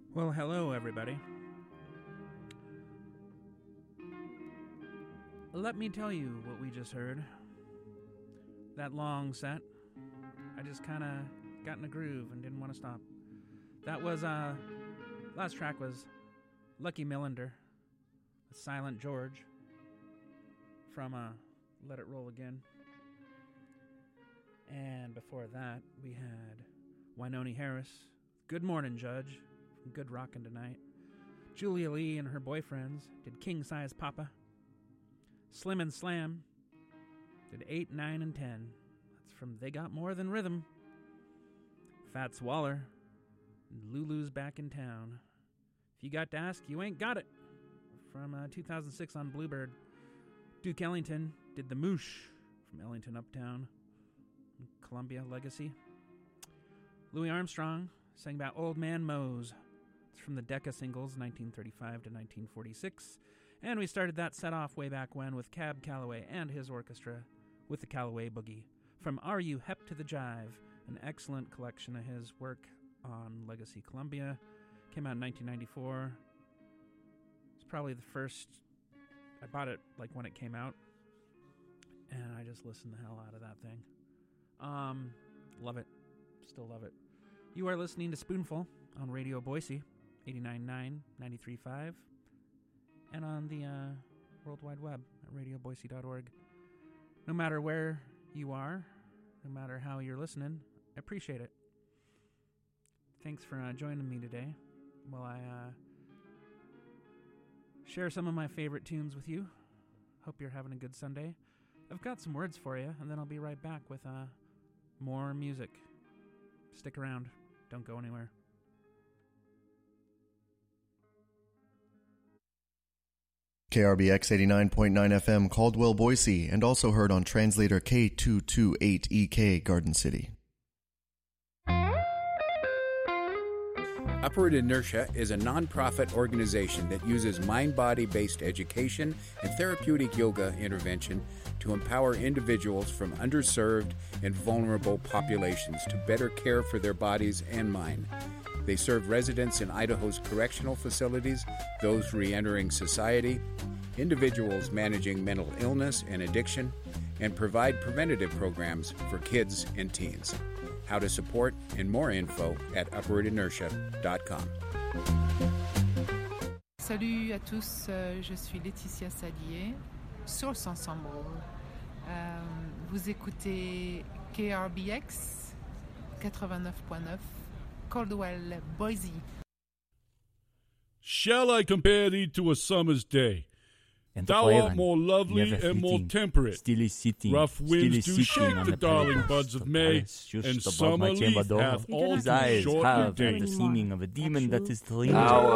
Well, hello, everybody. Let me tell you what we just heard. That long set, I just kind of got in a groove and didn't want to stop. That was, last track was Lucky Millinder, Silent George, from Let It Roll Again. And before that, we had Wynonie Harris, Good Morning Judge, from Good Rockin' Tonight. Julia Lee and her boyfriends did King Size Papa. Slim and Slam did 8, 9, and 10. That's from They Got More Than Rhythm. Fats Waller, Lulu's Back in Town. If you got to ask, you ain't got it. From 2006 on Bluebird. Duke Ellington did The Moosh from Ellington Uptown. Columbia Legacy. Louis Armstrong sang about Old Man Mose. It's from the Decca singles, 1935 to 1946. And we started that set off way back when with Cab Calloway and his orchestra with the Calloway Boogie. From Are You Hep to the Jive, an excellent collection of his work on Legacy Columbia. Came out in 1994. It's probably the first... I bought it like when it came out. And I just listened the hell out of that thing. Love it. Still love it. You are listening to Spoonful on Radio Boise, 89.9, 93.5, and on the World Wide Web at radioboise.org. No matter where you are, no matter how you're listening, I appreciate it. Thanks for joining me today while I share some of my favorite tunes with you. Hope you're having a good Sunday. I've got some words for you, and then I'll be right back with more music. Stick around. Don't go anywhere. KRBX 89.9 FM Caldwell, Boise, and also heard on translator K228EK Garden City. Upward Inertia is a nonprofit organization that uses mind-body-based education and therapeutic yoga intervention to empower individuals from underserved and vulnerable populations to better care for their bodies and mind. They serve residents in Idaho's correctional facilities, those re-entering society, individuals managing mental illness and addiction, and provide preventative programs for kids and teens. How to support and more info at upwardinertia.com. Salut à tous, je suis Laetitia Salier, Source Ensemble. Vous écoutez KRBX 89.9, Caldwell, Boise. Shall I compare thee to a summer's day? And Thou art more lovely and more temperate. Rough winds do shake the darling buds of May, and summer leaf hath all too short a day. The seeming of a demon that is to linger.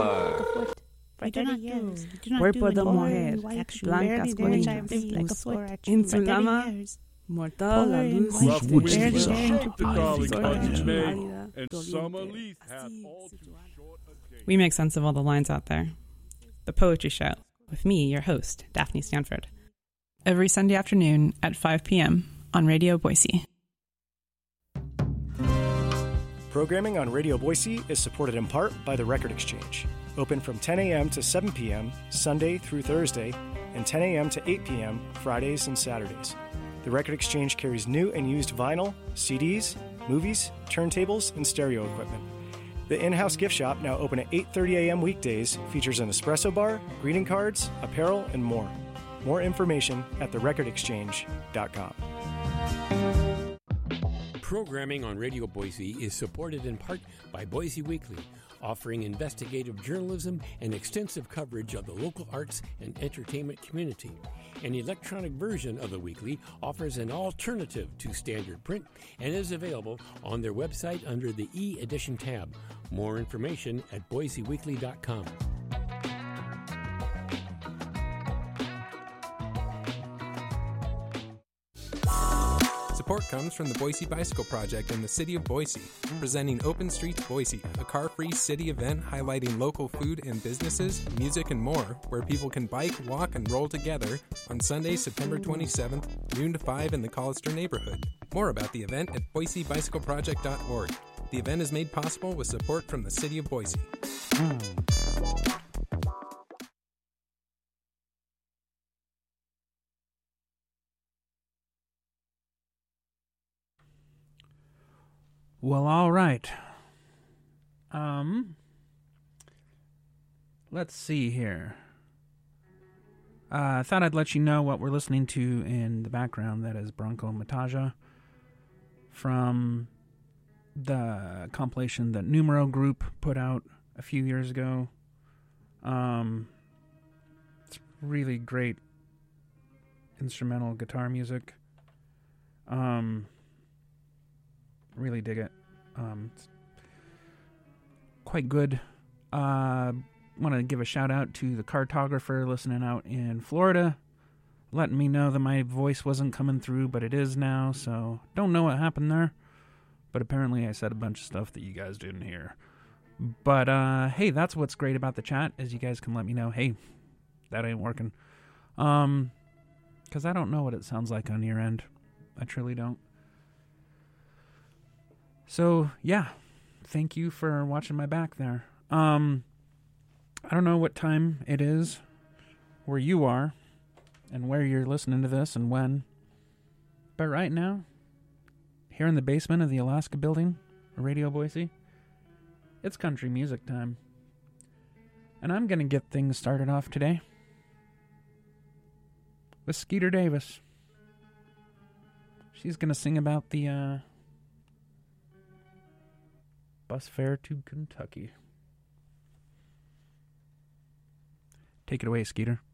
Cuerpo de mujer, blancas colinas, en su nama, mortal la luz. Rough winds do shake the darling buds of May, and summer leaf hath all too short a day. We make sense of all the lines out there. The Poetry Show, with me, your host, Daphne Stanford. Every Sunday afternoon at 5 p.m. on Radio Boise. Programming on Radio Boise is supported in part by the Record Exchange. Open from 10 a.m. to 7 p.m. Sunday through Thursday, and 10 a.m. to 8 p.m. Fridays and Saturdays. The Record Exchange carries new and used vinyl, CDs, movies, turntables, and stereo equipment. The in-house gift shop, now open at 8:30 a.m. weekdays, features an espresso bar, greeting cards, apparel, and more. More information at therecordexchange.com. Programming on Radio Boise is supported in part by Boise Weekly, offering investigative journalism and extensive coverage of the local arts and entertainment community. An electronic version of the weekly offers an alternative to standard print and is available on their website under the e-edition tab. More information at boiseweekly.com. Support comes from the Boise Bicycle Project and the City of Boise, presenting Open Streets Boise, a car-free city event highlighting local food and businesses, music, and more, where people can bike, walk, and roll together on Sunday, September 27th, noon to 5 in the Collister neighborhood. More about the event at boisebicycleproject.org. The event is made possible with support from the City of Boise. Well, all right. Let's see here. I thought I'd let you know what we're listening to in the background. That is Bronco Mataja from the compilation that Numero Group put out a few years ago. It's really great instrumental guitar music. Really dig it. It's quite good. Want to give a shout out to the cartographer listening out in Florida, letting me know that my voice wasn't coming through, but it is now, so don't know what happened there. But apparently I said a bunch of stuff that you guys didn't hear. But, hey, that's what's great about the chat, is you guys can let me know, hey, that ain't working. 'Cause I don't know what it sounds like on your end. I truly don't. So, yeah, thank you for watching my back there. I don't know what time it is where you are and where you're listening to this and when. But right now, here in the basement of the Alaska building, Radio Boise, it's country music time. And I'm going to get things started off today with Skeeter Davis. She's going to sing about the bus fare to Kentucky. Take it away, Skeeter.